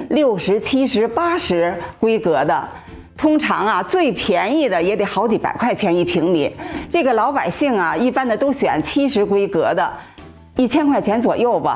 60、70、80规格的。通常啊，最便宜的也得好几百块钱1平米。这个老百姓啊，一般的都选70规格的，1000块钱左右吧。